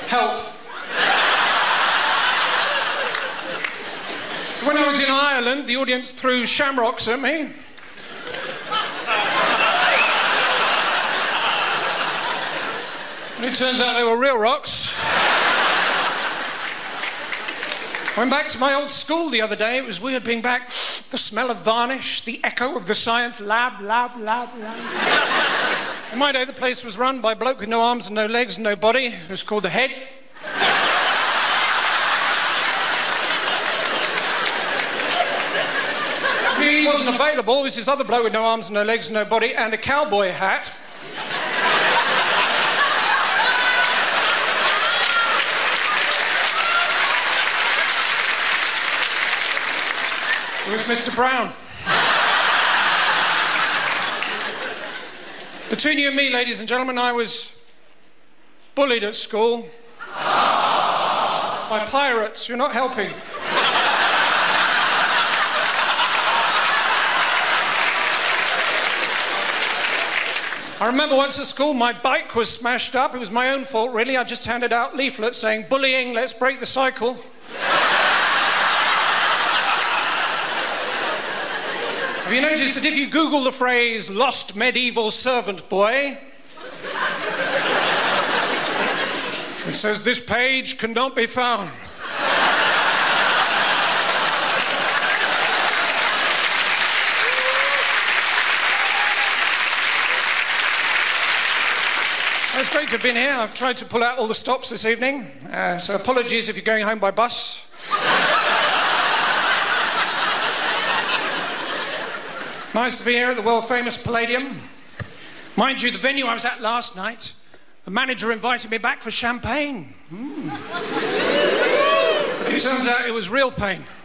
help. So when I was in Ireland, the audience threw shamrocks at me. And it turns out they were real rocks. I went back to my old school the other day. It was weird being back. The smell of varnish, the echo of the science lab. In my day, the place was run by a bloke with no arms and no legs and no body. It was called the Head. He wasn't available. It was this other bloke with no arms and no legs and no body and a cowboy hat. It was Mr. Brown. Between you and me, ladies and gentlemen, I was bullied at school by pirates. You're not helping. I remember once at school, my bike was smashed up. It was my own fault, really. I just handed out leaflets saying, bullying, let's break the cycle. Have you noticed that if you Google the phrase, lost medieval servant boy, it says this page cannot be found. It's great to have been here. I've tried to pull out all the stops this evening, so apologies if you're going home by bus. Nice to be here at the world-famous Palladium. Mind you, the venue I was at last night, the manager invited me back for champagne. It turns out it was real pain.